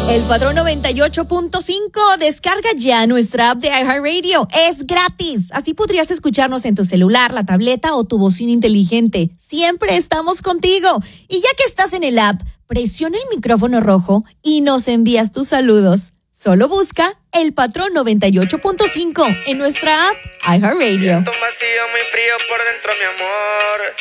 El Patrón 98.5. Descarga ya nuestra app de iHeartRadio. Es gratis. Así podrías escucharnos en tu celular, la tableta o tu bocina inteligente. Siempre estamos contigo. Y ya que estás en el app, presiona el micrófono rojo y nos envías tus saludos. Solo busca El Patrón 98.5 en nuestra app iHeartRadio. Siento un vacío muy frío por dentro, mi amor.